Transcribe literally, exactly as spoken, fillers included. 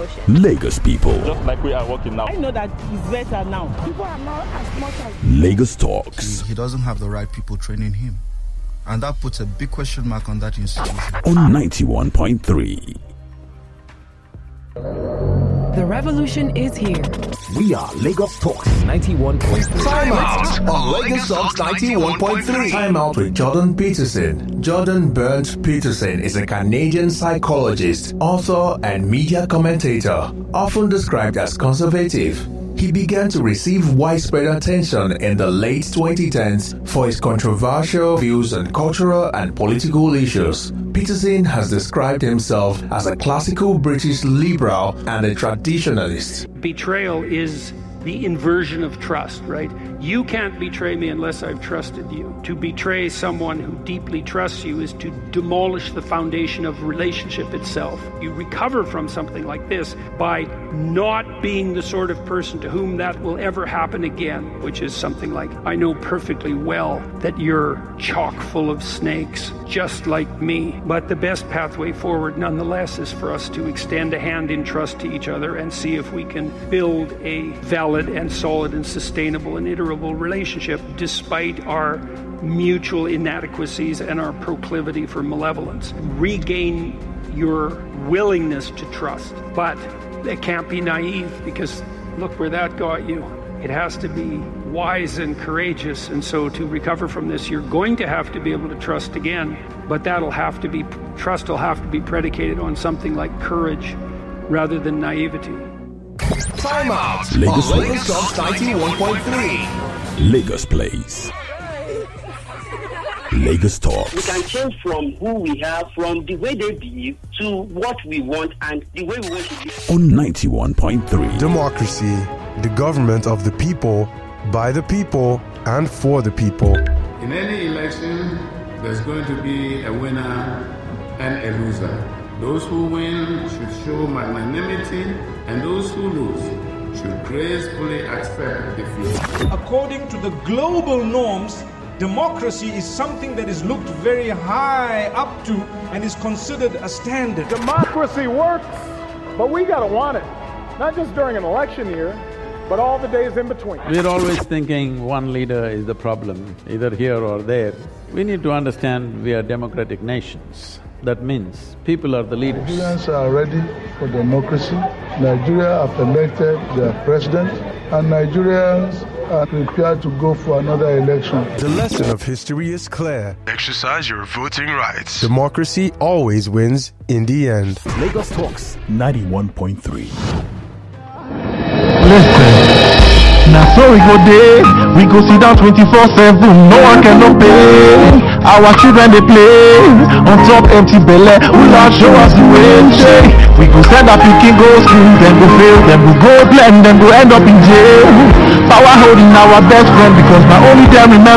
abortion. Lagos people. Just like we are working now. I know that it's better now. People are not as much as... Lagos Talks. He, he doesn't have the right people training him. And that puts a big question mark on that institution. On ninety-one point three. The revolution is here. We are Lagos Talks ninety-one point three. Time out on Lagos Talks ninety-one point three. Time out with Jordan Peterson. Jordan Burnt Peterson is a Canadian psychologist, author, and media commentator, often described as conservative. He began to receive widespread attention in the late twenty tens for his controversial views on cultural and political issues. Peterson has described himself as a classical British liberal and a traditionalist. Betrayal is the inversion of trust, right? You can't betray me unless I've trusted you. To betray someone who deeply trusts you is to demolish the foundation of relationship itself. You recover from something like this by not being the sort of person to whom that will ever happen again, which is something like, I know perfectly well that you're chock full of snakes, just like me. But the best pathway forward, nonetheless, is for us to extend a hand in trust to each other and see if we can build a valid and solid and sustainable and iterable relationship despite our mutual inadequacies and our proclivity for malevolence. Regain your willingness to trust, but it can't be naive, because look where that got you. It has to be wise and courageous, and so to recover from this, you're going to have to be able to trust again, but that'll have to be, trust will have to be predicated on something like courage rather than naivety. Time out Lagos on Lagos Talks ninety-one point three. Lagos Plays. Lagos Talks. We can change from who we are, from the way they behave, to what we want and the way we want to be. On ninety-one point three. Democracy, the government of the people, by the people, and for the people. In any election, there's going to be a winner and a loser. Those who win should show magnanimity, and those who lose should gracefully accept defeat. According to the global norms, democracy is something that is looked very high up to and is considered a standard. Democracy works, but we gotta want it. Not just during an election year, but all the days in between. We're always thinking one leader is the problem, either here or there. We need to understand we are democratic nations. That means people are the leaders. Nigerians are ready for democracy. Nigeria have elected their president, and Nigerians are prepared to go for another election. The lesson of history is clear. Exercise your voting rights. Democracy always wins in the end. Lagos Talks ninety-one point three. Now so we go there, we go sit down twenty-four seven, no one can no pay. Our children they play on top empty belly. Who Lord show us the way? We go send our picking go school, then go fail, then go go blend, then go end up in jail. Power holding our best friend, because now only them remember.